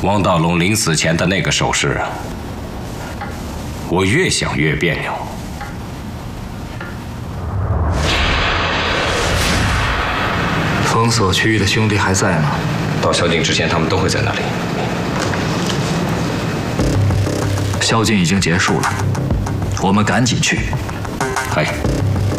汪大龙临死前的那个手势啊，我越想越别扭。 封锁区域的兄弟还在吗？ 到宵禁之前，他们都会在那里。 宵禁已经结束了，我们赶紧去。 哎。